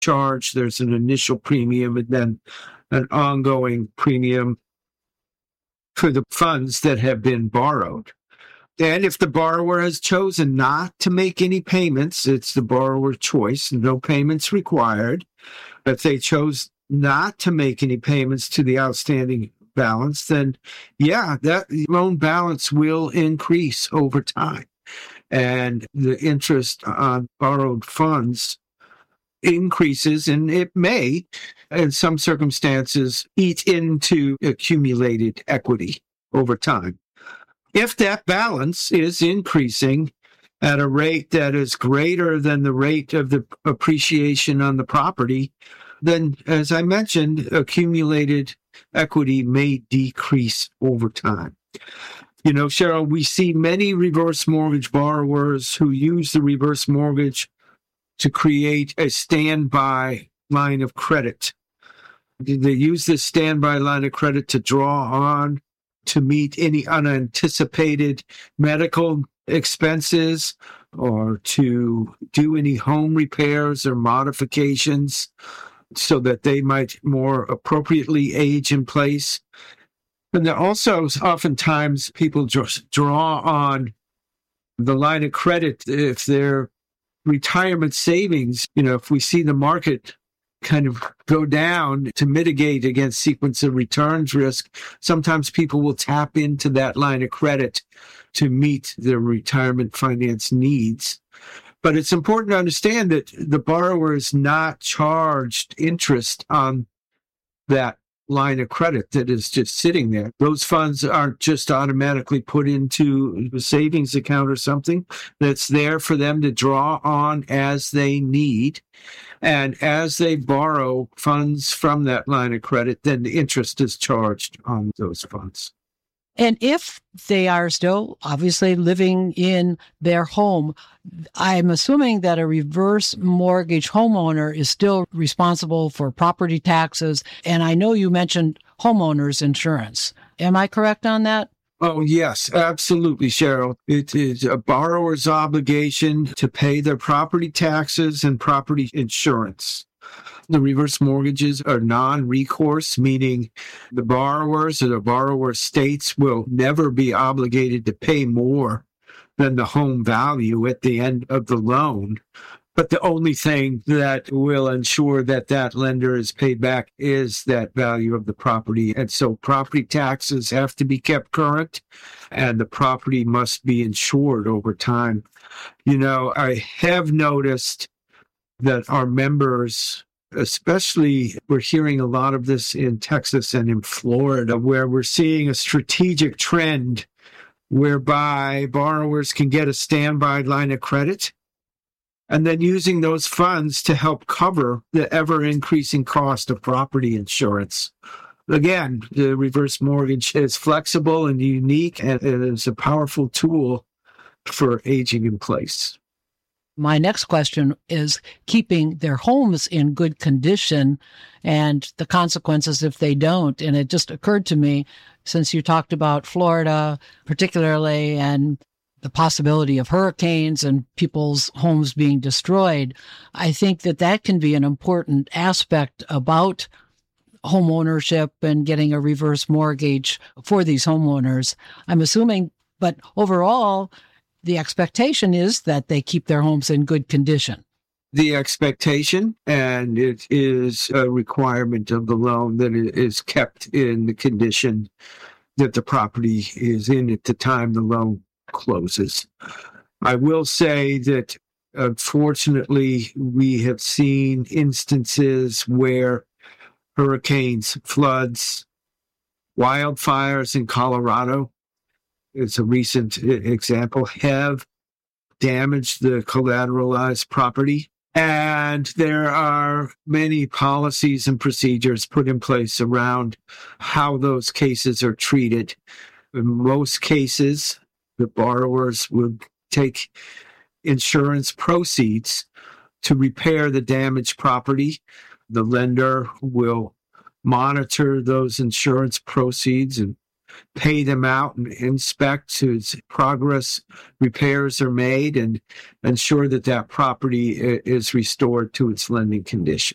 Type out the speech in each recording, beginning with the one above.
charge. There's an initial premium and then an ongoing premium for the funds that have been borrowed. And if the borrower has chosen not to make any payments, it's the borrower's choice, no payments required. If they chose not to make any payments to the outstanding balance, then that loan balance will increase over time. And the interest on borrowed funds increases, and it may, in some circumstances, eat into accumulated equity over time. If that balance is increasing at a rate that is greater than the rate of the appreciation on the property, then, as I mentioned, accumulated equity may decrease over time. You know, Cheryl, we see many reverse mortgage borrowers who use the reverse mortgage to create a standby line of credit. They use this standby line of credit to draw on to meet any unanticipated medical expenses or to do any home repairs or modifications so that they might more appropriately age in place. And there also oftentimes people just draw on the line of credit if their retirement savings, if we see the market kind of go down to mitigate against sequence of returns risk, sometimes people will tap into that line of credit to meet their retirement finance needs. But it's important to understand that the borrower is not charged interest on that line of credit that is just sitting there. Those funds aren't just automatically put into a savings account or something. That's there for them to draw on as they need. And as they borrow funds from that line of credit, then the interest is charged on those funds. And if they are still obviously living in their home, I'm assuming that a reverse mortgage homeowner is still responsible for property taxes. And I know you mentioned homeowners insurance. Am I correct on that? Oh, yes, absolutely, Cheryl. It is a borrower's obligation to pay their property taxes and property insurance. The reverse mortgages are non-recourse, meaning the borrowers or the borrower states will never be obligated to pay more than the home value at the end of the loan. But the only thing that will ensure that that lender is paid back is that value of the property. And so property taxes have to be kept current, and the property must be insured over time. I have noticed that our members, especially we're hearing a lot of this in Texas and in Florida, where we're seeing a strategic trend whereby borrowers can get a standby line of credit and then using those funds to help cover the ever-increasing cost of property insurance. Again, the reverse mortgage is flexible and unique, and it is a powerful tool for aging in place. My next question is keeping their homes in good condition and the consequences if they don't. And it just occurred to me, since you talked about Florida particularly and the possibility of hurricanes and people's homes being destroyed, I think that can be an important aspect about home ownership and getting a reverse mortgage for these homeowners. I'm assuming, but overall, the expectation is that they keep their homes in good condition. The expectation, and it is a requirement of the loan, that it is kept in the condition that the property is in at the time the loan closes. I will say that, unfortunately, we have seen instances where hurricanes, floods, wildfires in Colorado, it's a recent example, have damaged the collateralized property. And there are many policies and procedures put in place around how those cases are treated. In most cases, the borrowers would take insurance proceeds to repair the damaged property. The lender will monitor those insurance proceeds and pay them out and inspect as progress repairs are made and ensure that that property is restored to its lending condition.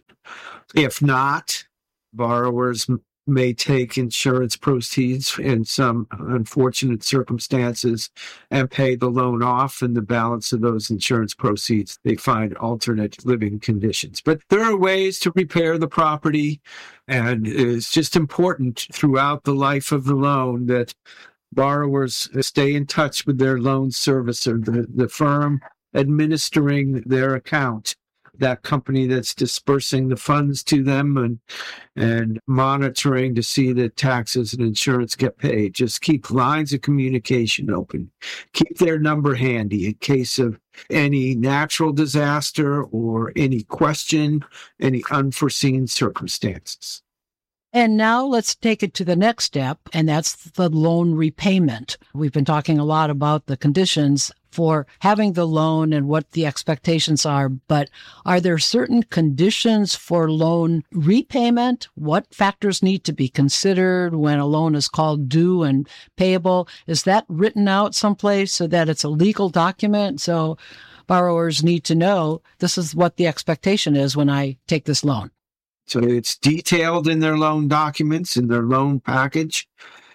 If not, borrowers may take insurance proceeds in some unfortunate circumstances and pay the loan off, and the balance of those insurance proceeds, they find alternate living conditions. But there are ways to repair the property, and it's just important throughout the life of the loan that borrowers stay in touch with their loan servicer, the firm administering their account, that company that's dispersing the funds to them and monitoring to see that taxes and insurance get paid. Just keep lines of communication open. Keep their number handy in case of any natural disaster or any question, any unforeseen circumstances. And now let's take it to the next step, and that's the loan repayment. We've been talking a lot about the conditions for having the loan and what the expectations are, but are there certain conditions for loan repayment? What factors need to be considered when a loan is called due and payable? Is that written out someplace so that it's a legal document? So borrowers need to know this is what the expectation is when I take this loan. So it's detailed in their loan documents, in their loan package,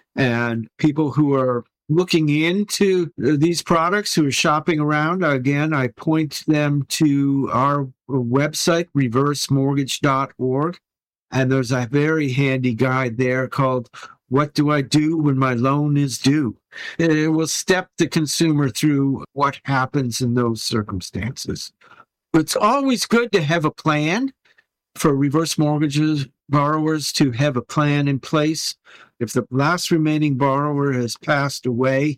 and people who are looking into these products, who are shopping around, again, I point them to our website, reversemortgage.org, and there's a very handy guide there called What Do I Do When My Loan Is Due? It will step the consumer through what happens in those circumstances. It's always good to have a plan for reverse mortgages borrowers to have a plan in place. If the last remaining borrower has passed away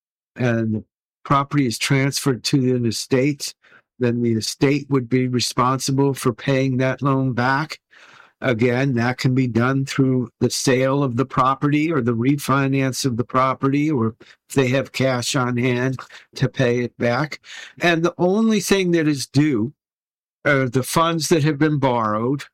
and the property is transferred to an estate, then the estate would be responsible for paying that loan back. Again, that can be done through the sale of the property or the refinance of the property, or if they have cash on hand to pay it back. And the only thing that is due are the funds that have been borrowed,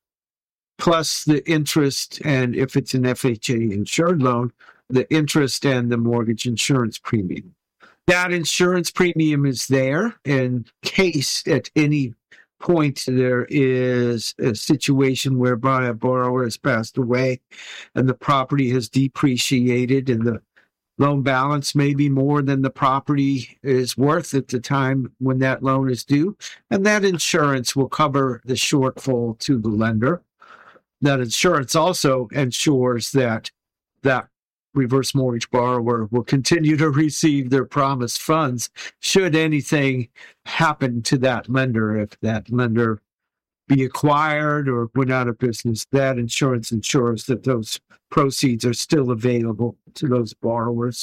plus the interest, and if it's an FHA insured loan, the interest and the mortgage insurance premium. That insurance premium is there in case at any point there is a situation whereby a borrower has passed away and the property has depreciated and the loan balance may be more than the property is worth at the time when that loan is due, and that insurance will cover the shortfall to the lender. That insurance also ensures that that reverse mortgage borrower will continue to receive their promised funds should anything happen to that lender. If that lender be acquired or went out of business, that insurance ensures that those proceeds are still available to those borrowers.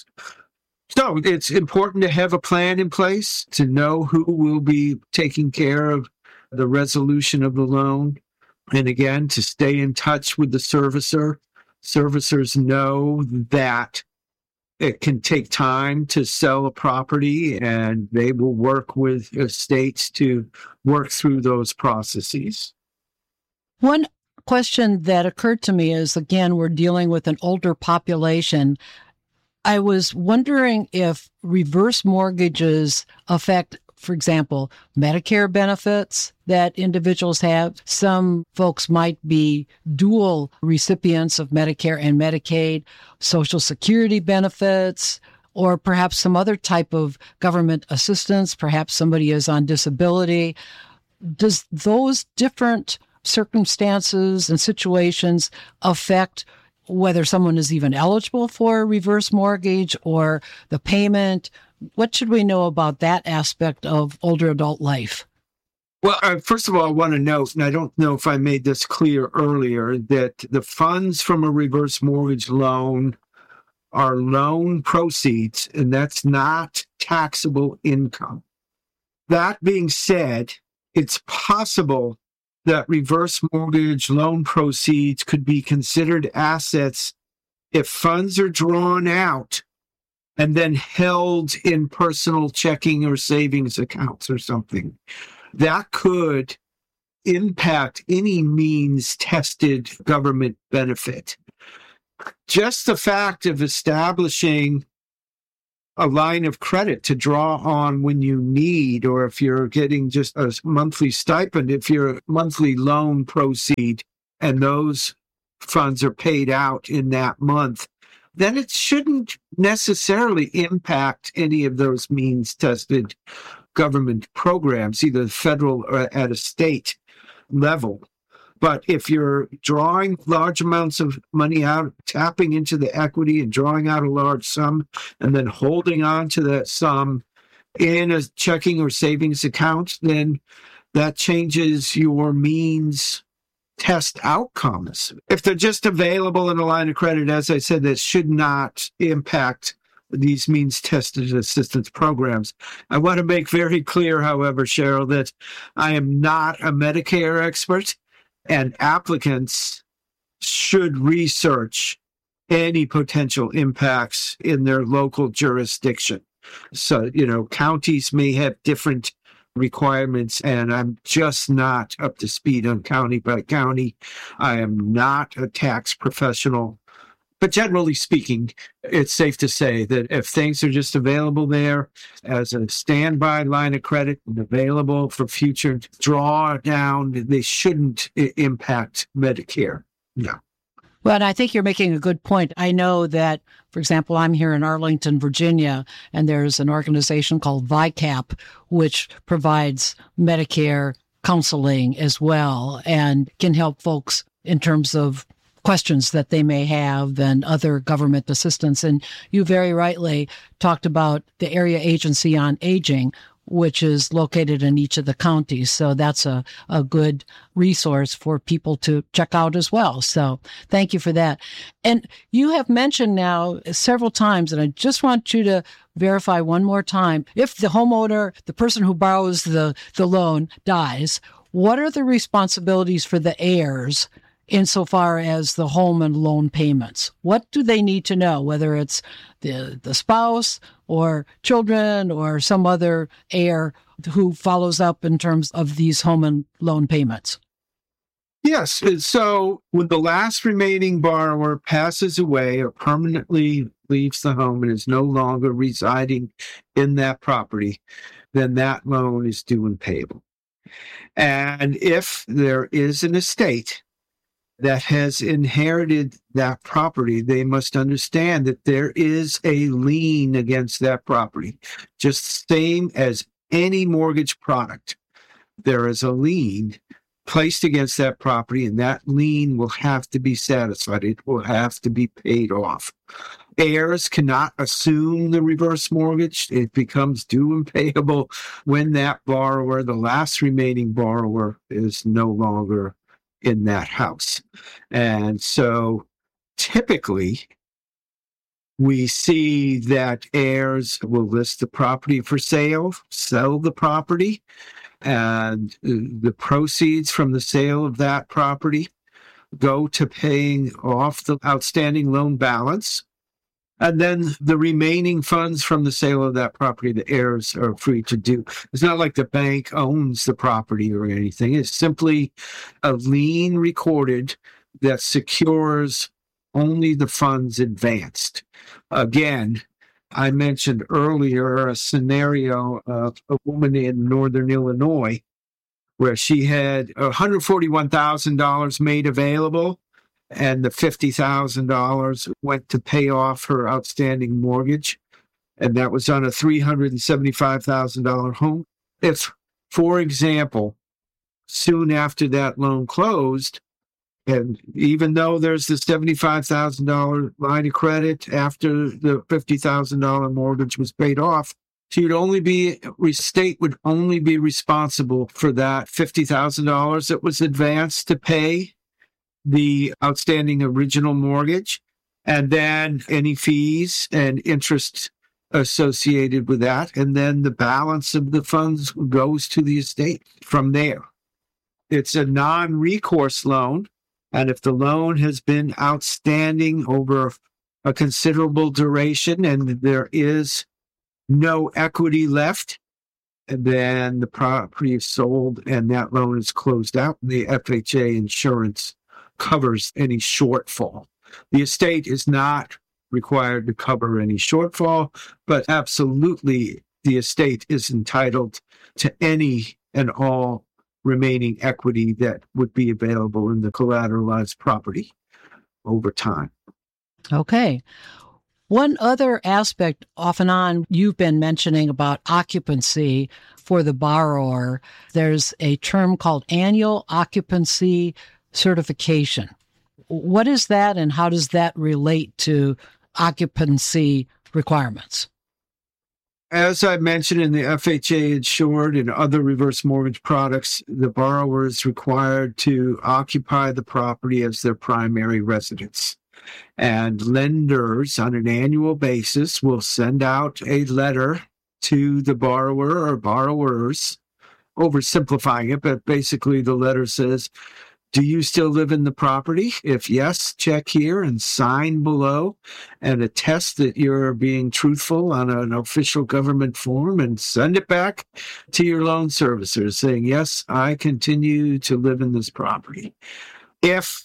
So it's important to have a plan in place, to know who will be taking care of the resolution of the loan. And again, to stay in touch with the servicer. Servicers know that it can take time to sell a property, and they will work with estates to work through those processes. One question that occurred to me is, again, we're dealing with an older population. I was wondering if reverse mortgages affect, for example, Medicare benefits that individuals have. Some folks might be dual recipients of Medicare and Medicaid, Social Security benefits, or perhaps some other type of government assistance. Perhaps somebody is on disability. Does those different circumstances and situations affect whether someone is even eligible for a reverse mortgage or the payment? What should we know about that aspect of older adult life? Well, first of all, I want to note, and I don't know if I made this clear earlier, that the funds from a reverse mortgage loan are loan proceeds, and that's not taxable income. That being said, it's possible that reverse mortgage loan proceeds could be considered assets if funds are drawn out and then held in personal checking or savings accounts or something. That could impact any means-tested government benefit. just the fact of establishing a line of credit to draw on when you need, or if you're getting just a monthly stipend, if your monthly loan proceed and those funds are paid out in that month, then it shouldn't necessarily impact any of those means-tested government programs, either federal or at a state level. But if you're drawing large amounts of money out, tapping into the equity and drawing out a large sum, and then holding on to that sum in a checking or savings account, then that changes your means test outcomes. If they're just available in a line of credit, as I said, that should not impact these means tested assistance programs. I want to make very clear, however, Cheryl, that I am not a Medicare expert, and applicants should research any potential impacts in their local jurisdiction. So, counties may have different requirements, and I'm just not up to speed on county by county. I am not a tax professional. But generally speaking, it's safe to say that if things are just available there as a standby line of credit and available for future drawdown, they shouldn't impact Medicare. No. Well, and I think you're making a good point. I know that, for example, I'm here in Arlington, Virginia, and there's an organization called VICAP, which provides Medicare counseling as well and can help folks in terms of questions that they may have and other government assistance. And you very rightly talked about the Area Agency on Aging, which is located in each of the counties. So that's a good resource for people to check out as well. So thank you for that. And you have mentioned now several times, and I just want you to verify one more time, if the homeowner, the person who borrows the loan, dies, what are the responsibilities for the heirs insofar as the home and loan payments? What do they need to know, whether it's the spouse or children or some other heir who follows up in terms of these home and loan payments? Yes. So when the last remaining borrower passes away or permanently leaves the home and is no longer residing in that property, then that loan is due and payable. And if there is an estate that has inherited that property, they must understand that there is a lien against that property. Just same as any mortgage product, there is a lien placed against that property, and that lien will have to be satisfied. It will have to be paid off. Heirs cannot assume the reverse mortgage. It becomes due and payable when that borrower, the last remaining borrower, is no longer in that house. And so typically we see that heirs will list the property for sale, sell the property, and the proceeds from the sale of that property go to paying off the outstanding loan balance. And then the remaining funds from the sale of that property, the heirs are free to do. It's not like the bank owns the property or anything. It's simply a lien recorded that secures only the funds advanced. Again, I mentioned earlier a scenario of a woman in Northern Illinois where she had $141,000 made available, and the $50,000 went to pay off her outstanding mortgage, and that was on a $375,000 home. If, for example, soon after that loan closed, and even though there's the $75,000 line of credit after the $50,000 mortgage was paid off, state would only be responsible for that $50,000 that was advanced to pay the outstanding original mortgage, and then any fees and interest associated with that. And then the balance of the funds goes to the estate from there. It's a non-recourse loan. And if the loan has been outstanding over a considerable duration and there is no equity left, then the property is sold and that loan is closed out. The FHA insurance covers any shortfall. The estate is not required to cover any shortfall, but absolutely the estate is entitled to any and all remaining equity that would be available in the collateralized property over time. Okay. One other aspect off and on you've been mentioning about occupancy for the borrower, there's a term called annual occupancy certification. What is that and how does that relate to occupancy requirements? As I mentioned in the FHA insured and other reverse mortgage products, the borrower is required to occupy the property as their primary residence. And lenders on an annual basis will send out a letter to the borrower or borrowers, oversimplifying it, but basically the letter says, do you still live in the property? If yes, check here and sign below and attest that you're being truthful on an official government form and send it back to your loan servicer saying, yes, I continue to live in this property. If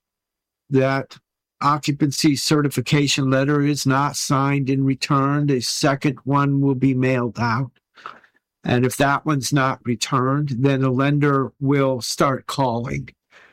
that occupancy certification letter is not signed and returned, a second one will be mailed out. And if that one's not returned, then the lender will start calling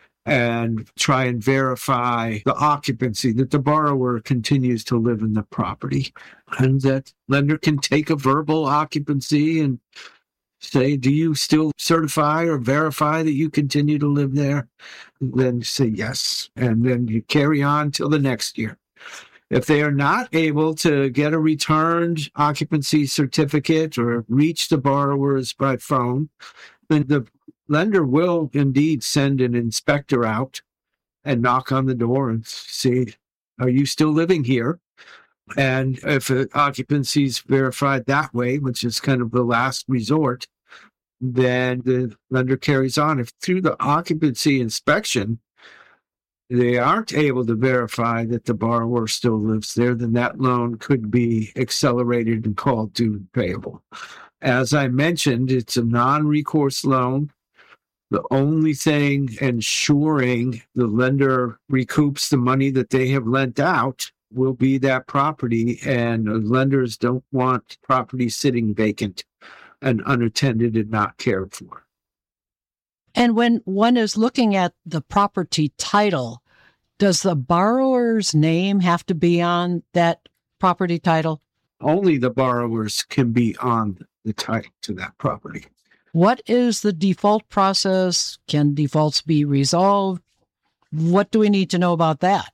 and try and verify the occupancy, that the borrower continues to live in the property. And that lender can take a verbal occupancy and say, do you still certify or verify that you continue to live there? Then say yes. And then you carry on till the next year. If they are not able to get a returned occupancy certificate or reach the borrowers by phone, then the lender will indeed send an inspector out and knock on the door and see, are you still living here? And if occupancy is verified that way, which is kind of the last resort, then the lender carries on. If through the occupancy inspection, they aren't able to verify that the borrower still lives there, then that loan could be accelerated and called due and payable. As I mentioned, it's a non-recourse loan. The only thing ensuring the lender recoups the money that they have lent out will be that property, and lenders don't want property sitting vacant and unattended and not cared for. And when one is looking at the property title, does the borrower's name have to be on that property title? Only the borrowers can be on the title to that property. What is the default process? Can defaults be resolved? What do we need to know about that?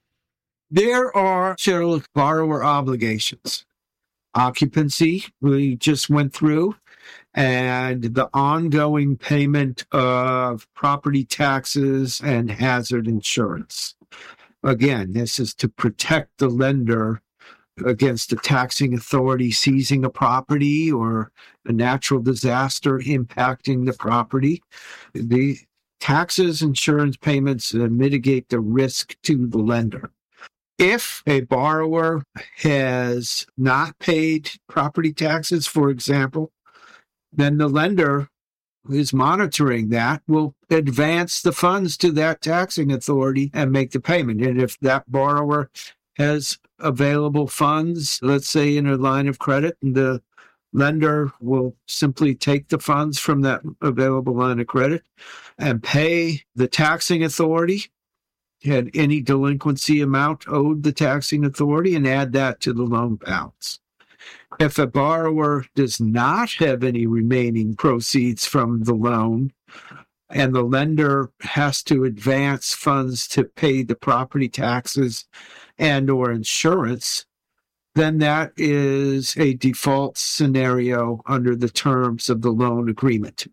There are several borrower obligations. Occupancy, we just went through, and the ongoing payment of property taxes and hazard insurance. Again, this is to protect the lender against a taxing authority seizing a property or a natural disaster impacting the property. The taxes, insurance payments mitigate the risk to the lender. If a borrower has not paid property taxes, for example, then the lender who is monitoring that will advance the funds to that taxing authority and make the payment. And if that borrower has available funds, let's say in a line of credit, and the lender will simply take the funds from that available line of credit and pay the taxing authority and any delinquency amount owed the taxing authority and add that to the loan balance. If a borrower does not have any remaining proceeds from the loan and the lender has to advance funds to pay the property taxes and or insurance, then that is a default scenario under the terms of the loan agreement.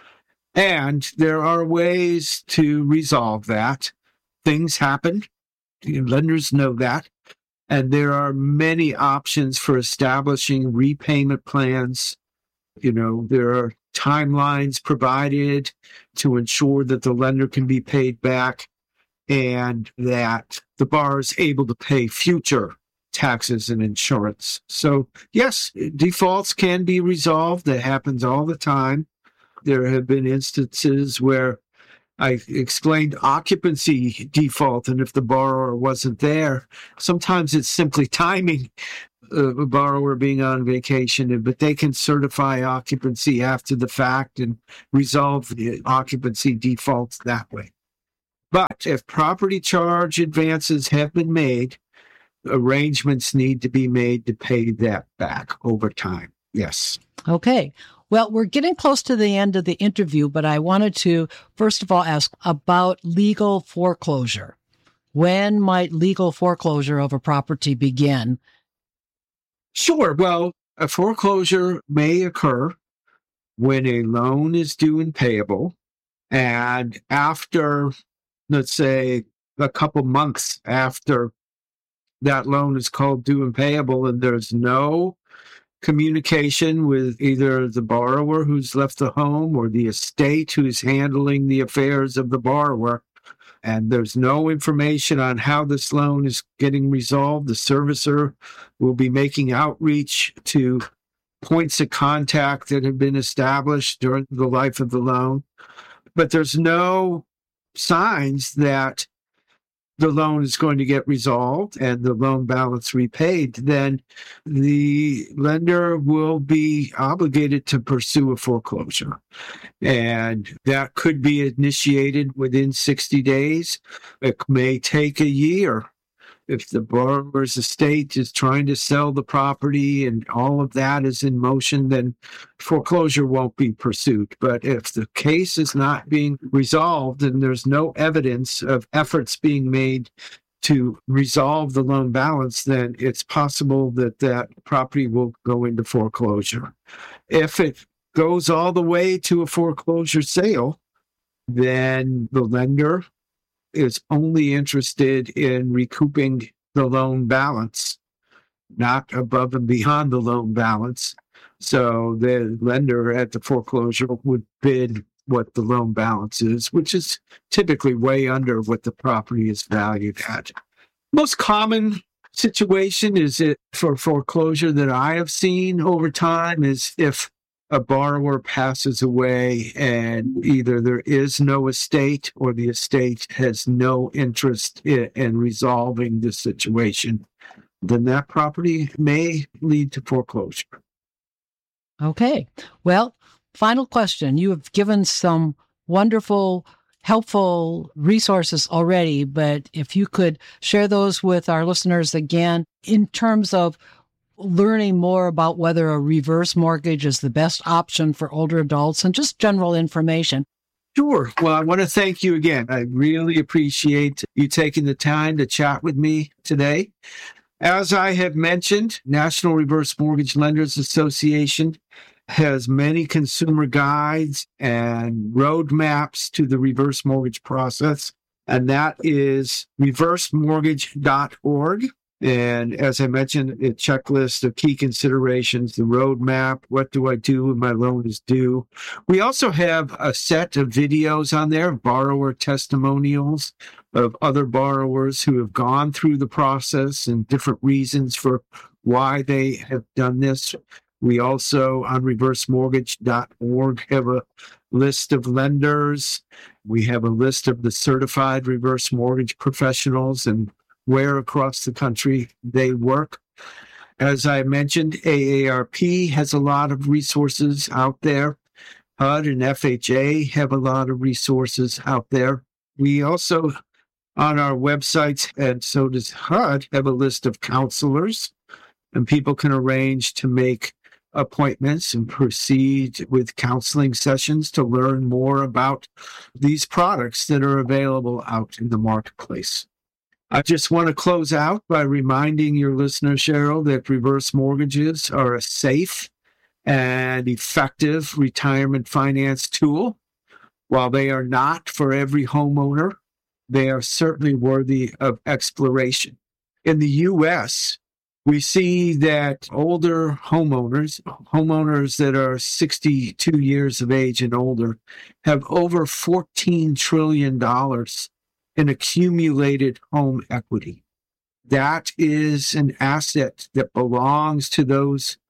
And there are ways to resolve that. Things happen. Lenders know that. And there are many options for establishing repayment plans. There are timelines provided to ensure that the lender can be paid back and that the borrower is able to pay future taxes and insurance. So, yes, defaults can be resolved. That happens all the time. There have been instances where I explained occupancy default, and if the borrower wasn't there, sometimes it's simply timing, a borrower being on vacation, but they can certify occupancy after the fact and resolve the occupancy defaults that way. But if property charge advances have been made, arrangements need to be made to pay that back over time. Yes. Okay. Well, we're getting close to the end of the interview, but I wanted to, first of all, ask about legal foreclosure. When might legal foreclosure of a property begin? Sure. Well, a foreclosure may occur when a loan is due and payable, and after, let's say, a couple months after that loan is called due and payable, and there's no communication with either the borrower who's left the home or the estate who's handling the affairs of the borrower, and there's no information on how this loan is getting resolved, the servicer will be making outreach to points of contact that have been established during the life of the loan. But there's no signs that the loan is going to get resolved and the loan balance repaid, then the lender will be obligated to pursue a foreclosure. And that could be initiated within 60 days. It may take a year. If the borrower's estate is trying to sell the property and all of that is in motion, then foreclosure won't be pursued. But if the case is not being resolved and there's no evidence of efforts being made to resolve the loan balance, then it's possible that that property will go into foreclosure. If it goes all the way to a foreclosure sale, then the lender is only interested in recouping the loan balance, not above and beyond the loan balance. So the lender at the foreclosure would bid what the loan balance is, which is typically way under what the property is valued at. Most common situation is it for foreclosure that I have seen over time is if a borrower passes away and either there is no estate or the estate has no interest in resolving the situation, then that property may lead to foreclosure. Okay. Well, final question. You have given some wonderful, helpful resources already, but if you could share those with our listeners again in terms of learning more about whether a reverse mortgage is the best option for older adults and just general information. Sure. Well, I want to thank you again. I really appreciate you taking the time to chat with me today. As I have mentioned, National Reverse Mortgage Lenders Association has many consumer guides and roadmaps to the reverse mortgage process, and that is reversemortgage.org. And as I mentioned, a checklist of key considerations, the roadmap, what do I do when my loan is due? We also have a set of videos on there, borrower testimonials of other borrowers who have gone through the process and different reasons for why they have done this. We also, on reversemortgage.org, have a list of lenders. We have a list of the certified reverse mortgage professionals and where across the country they work. As I mentioned, AARP has a lot of resources out there. HUD and FHA have a lot of resources out there. We also, on our websites, and so does HUD, have a list of counselors, and people can arrange to make appointments and proceed with counseling sessions to learn more about these products that are available out in the marketplace. I just want to close out by reminding your listener, Cheryl, that reverse mortgages are a safe and effective retirement finance tool. While they are not for every homeowner, they are certainly worthy of exploration. In the U.S., we see that older homeowners that are 62 years of age and older, have over $14 trillion in accumulated home equity. That is an asset that belongs to those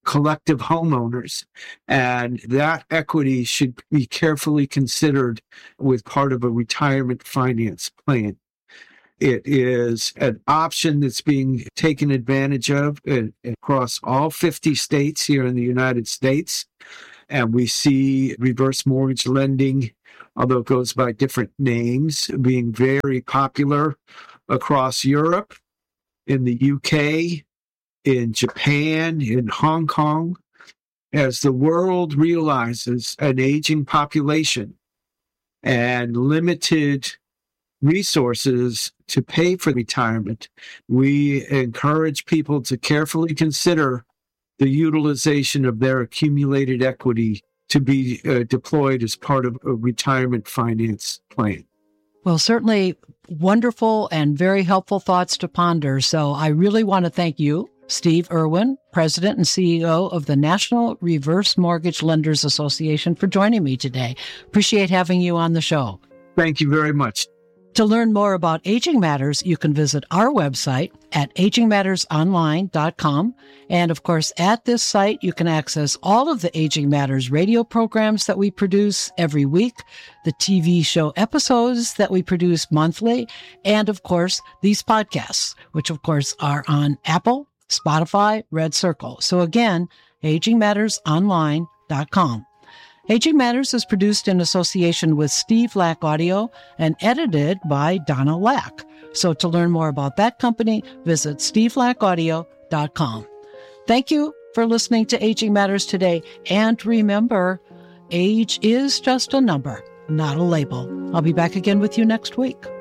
collective homeowners. And that equity should be carefully considered with part of a retirement finance plan. It is an option that's being taken advantage of across all 50 states here in the United States. And we see reverse mortgage lending, although it goes by different names, being very popular across Europe, in the UK, in Japan, in Hong Kong, as the world realizes an aging population and limited resources to pay for retirement. We encourage people to carefully consider the utilization of their accumulated equity to be deployed as part of a retirement finance plan. Well, certainly wonderful and very helpful thoughts to ponder. So I really want to thank you, Steve Irwin, President and CEO of the National Reverse Mortgage Lenders Association, for joining me today. Appreciate having you on the show. Thank you very much. To learn more about Aging Matters, you can visit our website at agingmattersonline.com. And of course, at this site, you can access all of the Aging Matters radio programs that we produce every week, the TV show episodes that we produce monthly, and of course, these podcasts, which of course are on Apple, Spotify, Red Circle. So again, agingmattersonline.com. Aging Matters is produced in association with Steve Lack Audio and edited by Donna Lack. So to learn more about that company, visit stevelacaudio.com. Thank you for listening to Aging Matters today. And remember, age is just a number, not a label. I'll be back again with you next week.